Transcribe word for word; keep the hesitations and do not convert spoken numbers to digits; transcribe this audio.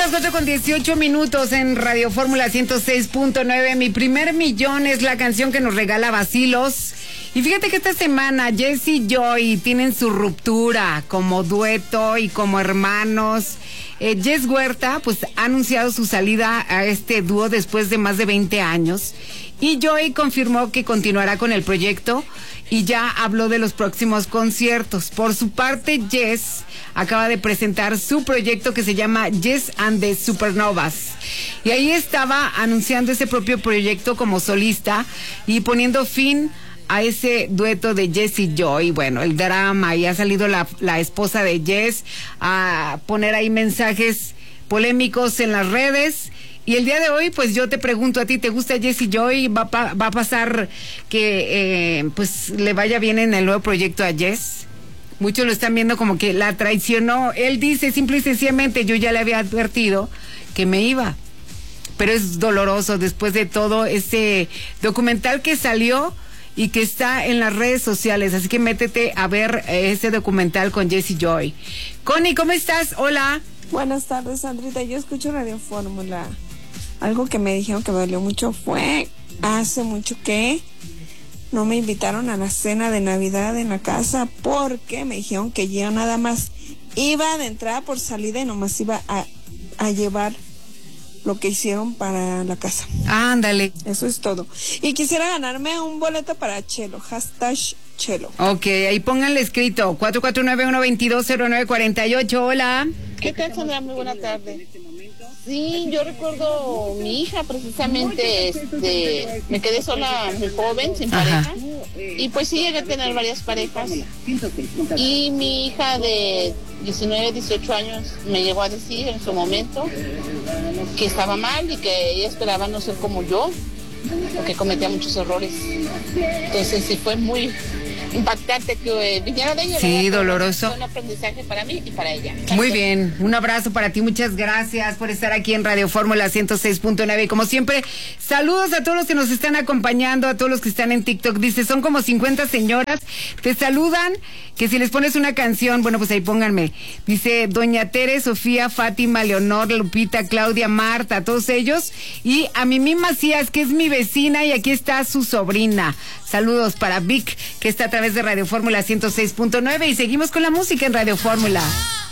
las cuatro con dieciocho minutos en Radio Fórmula ciento seis punto nueve. Mi primer millón es la canción que nos regala Bacilos. Y fíjate que esta semana Jess y Joy tienen su ruptura como dueto y como hermanos. Eh, Jess Huerta pues ha anunciado su salida a este dúo después de más de veinte años. Y Joy confirmó que continuará con el proyecto y ya habló de los próximos conciertos. Por su parte, Jess acaba de presentar su proyecto que se llama Jess and the Supernovas. Y ahí estaba anunciando ese propio proyecto como solista y poniendo fin a ese dueto de Jess y Joy. Bueno, el drama, y ha salido la, la esposa de Jess a poner ahí mensajes polémicos en las redes. Y el día de hoy, pues yo te pregunto a ti, ¿te gusta Jess y Joy? ¿Va, pa, va a pasar que eh, pues le vaya bien en el nuevo proyecto a Jess? Muchos lo están viendo como que la traicionó. Él dice simple y sencillamente, yo ya le había advertido que me iba. Pero es doloroso después de todo ese documental que salió y que está en las redes sociales. Así que métete a ver ese documental con Jess y Joy. Connie, ¿cómo estás? Hola. Buenas tardes, Sandrita. Yo escucho Radio Fórmula. Algo que me dijeron que me dolió mucho fue hace mucho que no me invitaron a la cena de Navidad en la casa porque me dijeron que yo nada más iba de entrada por salida y nomás iba a, a llevar lo que hicieron para la casa. Ándale. Eso es todo. Y quisiera ganarme un boleto para Chelo, hashtag Chelo. Ok, ahí pónganle escrito cuatro cuatro nueve, uno dos dos, cero nueve cuatro ocho. Hola. ¿Qué tal, Sandra? Muy buena tarde. Sí, yo recuerdo mi hija precisamente, este, me quedé sola muy joven, sin pareja. Ajá. Y pues sí llegué a tener varias parejas. Y mi hija de diecinueve, dieciocho años me llegó a decir en su momento que estaba mal y que ella esperaba no ser como yo, porque cometía muchos errores. Entonces sí fue muy impactante que eh, viniera de ella. Sí, doloroso. Fue un aprendizaje para mí y para ella. Gracias. Muy bien, un abrazo para ti, muchas gracias por estar aquí en Radio Fórmula ciento seis punto nueve. Y como siempre, saludos a todos los que nos están acompañando, a todos los que están en TikTok. Dice, son como cincuenta señoras, te saludan, que si les pones una canción, bueno, pues ahí pónganme. Dice, doña Tere, Sofía, Fátima, Leonor, Lupita, Claudia, Marta, todos ellos. Y a Mimi Macías, que es mi vecina, y aquí está su sobrina. Saludos para Vic, que está a través de Radio Fórmula ciento seis punto nueve, y seguimos con la música en Radio Fórmula.